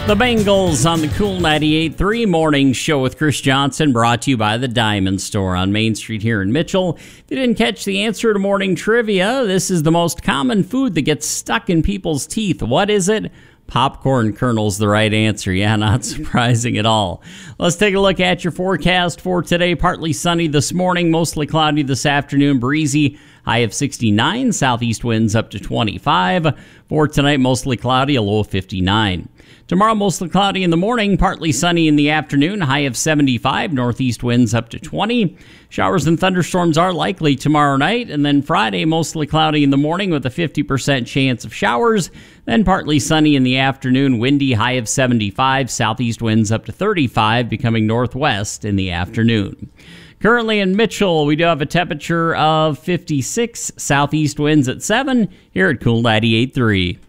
The Bengals on the Cool 98.3 Morning Show with Chris Johnson, brought to you by the Diamond Store on Main Street here in Mitchell. If you didn't catch the answer to morning trivia, this is the most common food that gets stuck in people's teeth. What is it? Popcorn kernel's the right answer. Yeah, not surprising at all. Let's take a look at your forecast for today. Partly sunny this morning, mostly cloudy this afternoon, breezy. High of 69, southeast winds up to 25. For tonight, mostly cloudy, a low of 59. Tomorrow, mostly cloudy in the morning, partly sunny in the afternoon, high of 75, northeast winds up to 20. Showers and thunderstorms are likely tomorrow night, and then Friday, mostly cloudy in the morning with a 50% chance of showers, then partly sunny in the afternoon, windy, high of 75, southeast winds up to 35, becoming northwest in the afternoon. Currently in Mitchell, we do have a temperature of 56, southeast winds at 7, here at Cool 98.3.